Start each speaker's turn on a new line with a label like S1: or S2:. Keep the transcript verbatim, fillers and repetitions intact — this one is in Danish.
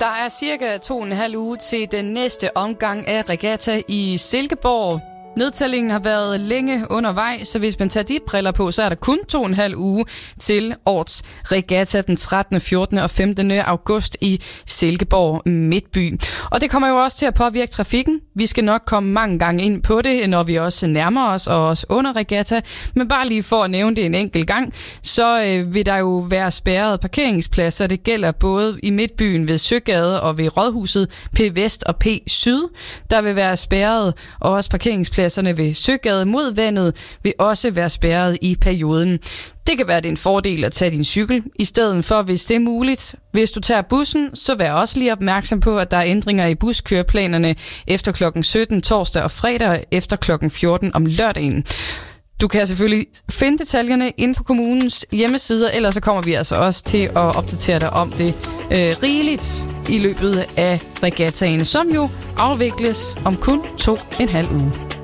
S1: Der er cirka to og en halv uge til den næste omgang af regatta i Silkeborg. Nedtællingen har været længe undervejs, så hvis man tager de briller på, så er der kun to og en halv uge til årets regatta den trettende, fjortende og femtende august i Silkeborg Midtby. Og det kommer jo også til at påvirke trafikken. Vi skal nok komme mange gange ind på det, når vi også nærmer os og også under regatta. Men bare lige for at nævne det en enkelt gang, så øh, vil der jo være spærrede parkeringspladser. Det gælder både i Midtbyen ved Søgade og ved Rådhuset P Vest og P Syd. Der vil være spærrede, og også parkeringspladser ved Søgade mod vandet vil også være spærret i perioden. Det kan være, det er en fordel at tage din cykel, i stedet for, hvis det er muligt. Hvis du tager bussen, så vær også lige opmærksom på, at der er ændringer i buskøreplanerne efter klokken sytten torsdag og fredag, efter klokken fjorten om lørdagen. Du kan selvfølgelig finde detaljerne inde på kommunens hjemmesider, ellers så kommer vi altså også til at opdatere dig om det øh, rigeligt i løbet af regattaen, som jo afvikles om kun to og en halv uge.